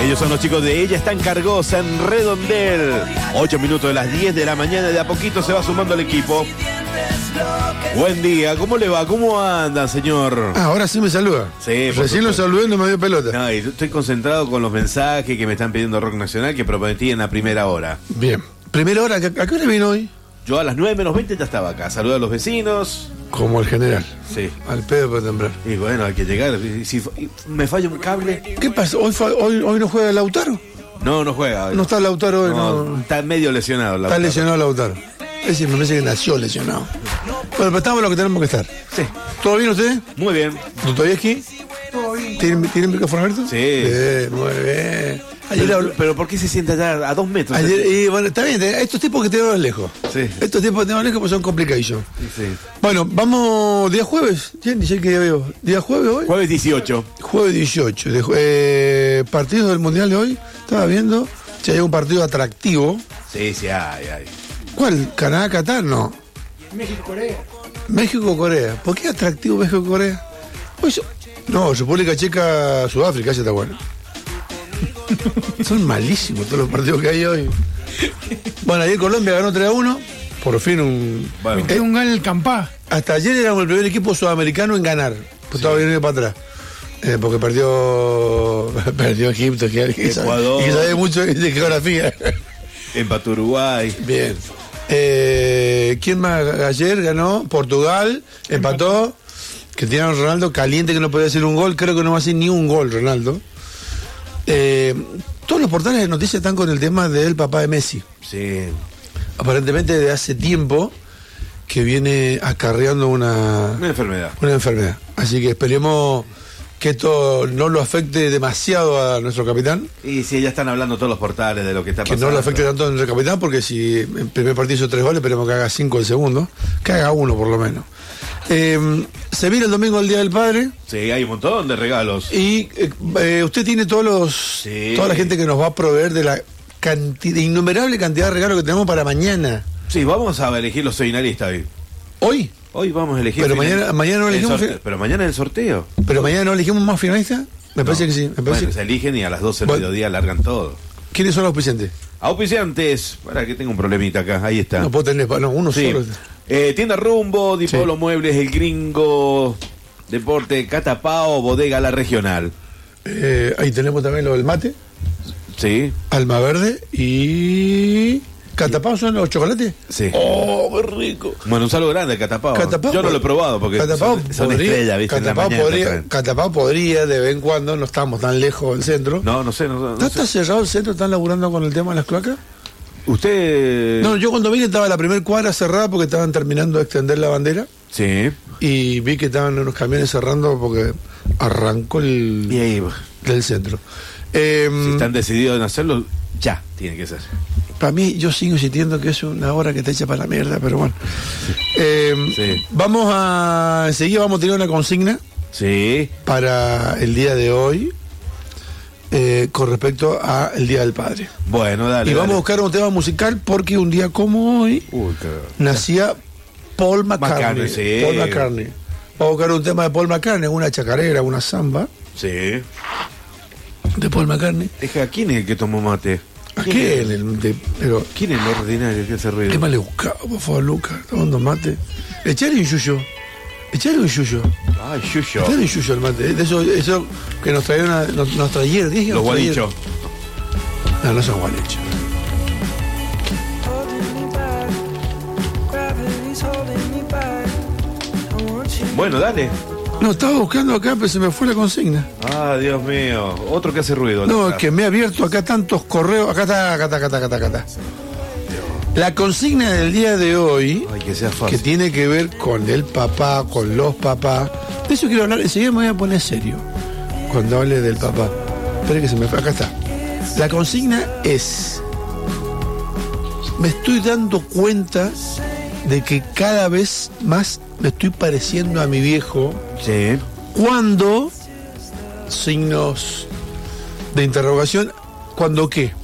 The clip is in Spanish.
Ellos son los chicos de Ella Está en Cargosa, en Redondel. 8 minutos de las 10 de la mañana, de a poquito se va sumando el equipo. Buen día, ¿cómo le va? ¿Cómo anda, señor? Ahora sí me saluda. Sí, recién lo saludé y no me dio pelota. No, y estoy concentrado con los mensajes que me están pidiendo Rock Nacional que prometí en la primera hora. Bien. Primera hora, ¿a qué hora vino hoy? Yo a las 9 menos 20 ya estaba acá. Saludé a los vecinos. Como el general. Sí. Al pedo para temblar. Y bueno, hay que llegar. Si me falla un cable. ¿Qué pasa? ¿Hoy no juega Lautaro? No juega hoy. No está Lautaro hoy, no. Está medio lesionado Lautaro. Está lesionado Lautaro. Ese me parece que nació lesionado. Bueno, pero estamos lo que tenemos que estar. Sí. ¿Todo bien usted? Muy bien. ¿Dostoyevski? Todo bien. ¿Tienen micrófono abierto? Sí. Muy bien. Pero ¿por qué se sienta allá a 2 metros? Y bueno, está bien, estos tipos que te van lejos. Sí. Estos tipos que te van lejos pues son complications. Sí. Bueno, vamos, día jueves. ¿Quién dice que ya veo? ¿Día jueves hoy? Jueves 18. Jueves 18. Partidos del Mundial de hoy. Estaba viendo si hay un partido atractivo. Sí, hay. ¿Cuál? ¿Canadá, Qatar? No. México-Corea. México-Corea. ¿Por qué atractivo México-Corea? Pues, no, República Checa, Sudáfrica, ese está bueno. Son malísimos todos los partidos que hay hoy. Bueno, ayer Colombia ganó 3-1. Por fin Metió un gol el Campá. Hasta ayer éramos el primer equipo sudamericano en ganar. Pues todavía no iba para atrás. Porque perdió Egipto, Ecuador. y que sabe mucho de geografía. Empató Uruguay. Bien. ¿Quién más? Ayer ganó Portugal, empató. Cristiano Ronaldo caliente que no podía hacer un gol. Creo que no va a hacer ni un gol Ronaldo. Todos los portales de noticias están con el tema del papá de Messi. Sí. Aparentemente desde hace tiempo que viene acarreando una enfermedad. Así que esperemos que esto no lo afecte demasiado a nuestro capitán. Y si ya están hablando todos los portales de lo que está pasando. Que no lo afecte tanto a nuestro capitán, porque si en primer partido hizo 3 goles, esperemos que haga 5 el segundo. Que haga 1 por lo menos. Se viene el domingo el Día del Padre. Sí, hay un montón de regalos. Y usted tiene toda la gente que nos va a proveer de la innumerable cantidad de regalos que tenemos para mañana. Sí, vamos a elegir los finalistas hoy. Hoy vamos a elegir. Pero mañana no elegimos. Pero mañana es el sorteo. Pero mañana no elegimos más finalistas. Me parece que sí. Se eligen y a las 12 del mediodía largan todo. ¿Quiénes son los auspiciantes? Auspiciantes. Para que tenga un problemita acá. Ahí está. No puedo tener. uno solo. Tienda Rumbo, Di Pablo Muebles, El Gringo, Deporte, Catapao, Bodega La Regional. Ahí tenemos también lo del mate. Sí. Alma Verde y... ¿Catapao son los chocolates? Sí. ¡Oh, qué rico! Bueno, un saludo grande, Catapao. Yo no lo he probado porque son estrellas, ¿viste? Catapao podría, de vez en cuando, no estamos tan lejos del centro. No sé. ¿Está cerrado el centro? ¿Están laburando con el tema de las cloacas? ¿Usted...? No, yo cuando vine estaba la primera cuadra cerrada porque estaban terminando de extender la bandera. Sí. Y vi que estaban unos camiones cerrando porque arrancó del centro. Si están decididos en hacerlo, ya tiene que ser. Para mí, yo sigo insistiendo que es una hora que te echa para la mierda, pero bueno. Enseguida vamos a tener una consigna. Sí. Para el día de hoy. Con respecto al Día del Padre. Bueno, dale. Y vamos a buscar un tema musical porque un día como hoy nacía Paul McCartney. Paul McCartney. Vamos a buscar un tema de Paul McCartney, una chacarera, una samba. Sí. De Paul McCartney. ¿Quién es el que tomó mate? ¿Quién es el ordinario que hace ruido? ¿Qué más le buscaba, por favor, Lucas? Tomando mate. Echale un yuyo. Ay, yuyo. Echale un yuyo al mate. De eso que nos trajeron, nos trajeron. Los gualichos. No son gualichos. Bueno, dale. No, estaba buscando acá, pero se me fue la consigna. Ah, Dios mío. Otro que hace ruido. No, es que me he abierto acá tantos correos. Acá está. La consigna del día de hoy, que tiene que ver con el papá, con los papás. De eso quiero hablar. Enseguida me voy a poner serio cuando hable del papá. Espera que se me fue. Acá está. La consigna es: me estoy dando cuenta de que cada vez más me estoy pareciendo a mi viejo. Sí. ¿Cuándo? Signos de interrogación. ¿Cuándo qué?